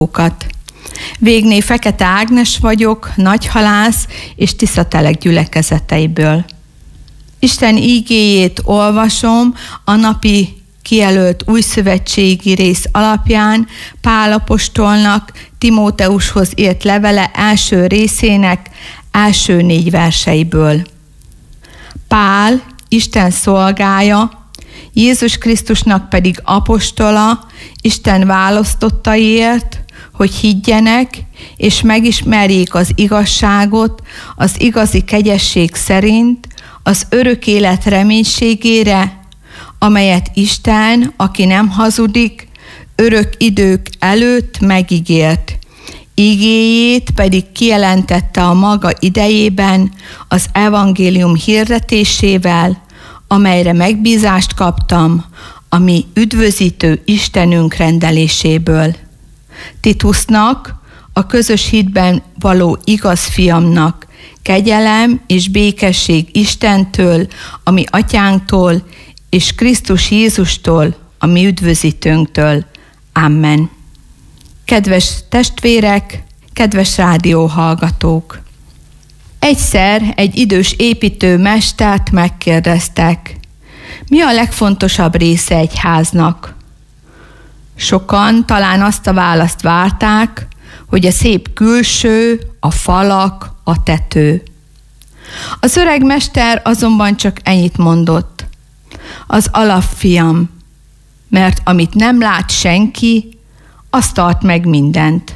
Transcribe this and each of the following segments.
Végné Fekete Ágnes vagyok, nagyhalász és Tiszatelek gyülekezeteiből. Isten ígéjét olvasom a napi kijelölt újszövetségi rész alapján Pál apostolnak Timóteushoz írt levele első részének első 4 verseiből. Pál, Isten szolgája, Jézus Krisztusnak pedig apostola, Isten választottaiért, hogy higgyenek és megismerjék az igazságot az igazi kegyesség szerint, az örök élet reménységére, amelyet Isten, aki nem hazudik, örök idők előtt megígért. Igéjét pedig kijelentette a maga idejében az evangélium hirdetésével, amelyre megbízást kaptam, a mi üdvözítő Istenünk rendeléséből. Titusnak, a közös hitben való igaz fiamnak, kegyelem és békesség Istentől, a mi atyánktól, és Krisztus Jézustól, a mi üdvözítőnktől. Amen. Kedves testvérek, kedves rádióhallgatók! Egyszer egy idős építőmestert megkérdeztek, mi a legfontosabb része egy háznak? Sokan talán azt a választ várták, hogy a szép külső, a falak, a tető. Az öreg mester azonban csak ennyit mondott. Az alapfiam, mert amit nem lát senki, az tart meg mindent.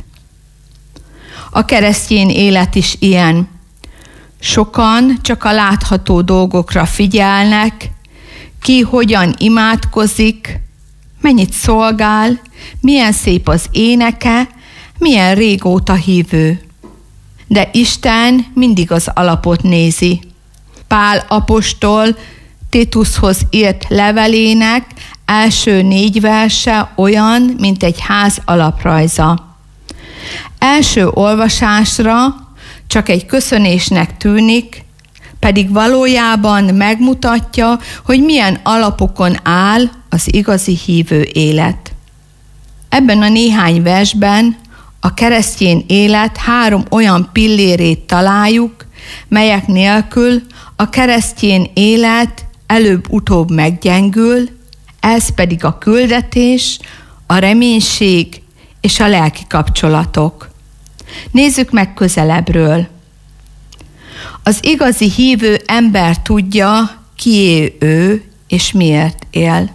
A keresztény élet is ilyen. Sokan csak a látható dolgokra figyelnek, ki hogyan imádkozik, mennyit szolgál, milyen szép az éneke, milyen régóta hívő. De Isten mindig az alapot nézi. Pál apostol Titushoz írt levelének első 4 verse olyan, mint egy ház alaprajza. Első olvasásra csak egy köszönésnek tűnik, pedig valójában megmutatja, hogy milyen alapokon áll az igazi hívő élet. Ebben a néhány versben a keresztény élet 3 olyan pillérét találjuk, melyek nélkül a keresztény élet előbb-utóbb meggyengül, ez pedig a küldetés, a reménység és a lelki kapcsolatok. Nézzük meg közelebbről. Az igazi hívő ember tudja, kié ő és miért él.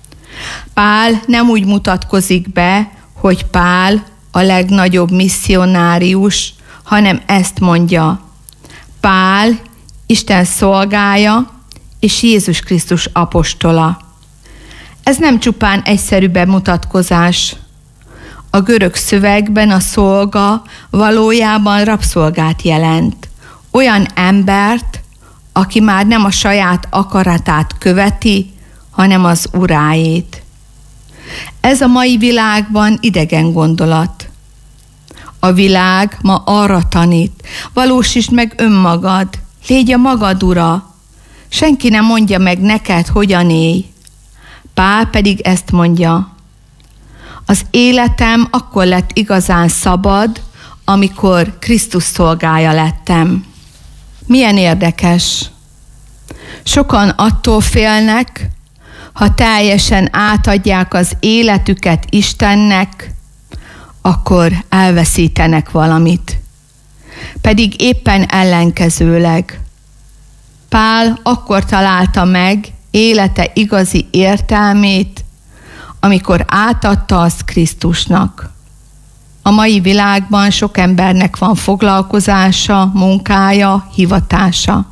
Pál nem úgy mutatkozik be, hogy Pál a legnagyobb misszionárius, hanem ezt mondja. Pál, Isten szolgája és Jézus Krisztus apostola. Ez nem csupán egyszerű bemutatkozás. A görög szövegben a szolga valójában rabszolgát jelent. Olyan embert, aki már nem a saját akaratát követi, hanem az uráét. Ez a mai világban idegen gondolat. A világ ma arra tanít, valósítsd meg önmagad, légy a magad ura, senki nem mondja meg neked, hogyan élj. Pál pedig ezt mondja, az életem akkor lett igazán szabad, amikor Krisztus szolgája lettem. Milyen érdekes. Sokan attól félnek, ha teljesen átadják az életüket Istennek, akkor elveszítenek valamit. Pedig éppen ellenkezőleg. Pál akkor találta meg élete igazi értelmét, amikor átadta azt Krisztusnak. A mai világban sok embernek van foglalkozása, munkája, hivatása.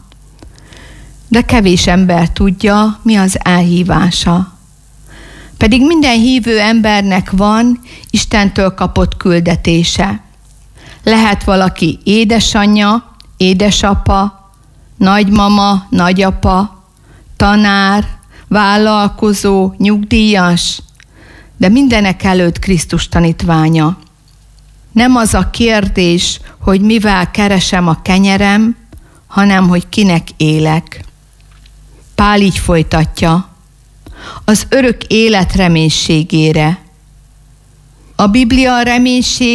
De kevés ember tudja, mi az elhívása. Pedig minden hívő embernek van Istentől kapott küldetése. Lehet valaki édesanyja, édesapa, nagymama, nagyapa, tanár, vállalkozó, nyugdíjas, de mindenek előtt Krisztus tanítványa. Nem az a kérdés, hogy mivel keresem a kenyerem, hanem hogy kinek élek. Pál így folytatja, az örök élet reménységére. A Biblia reménység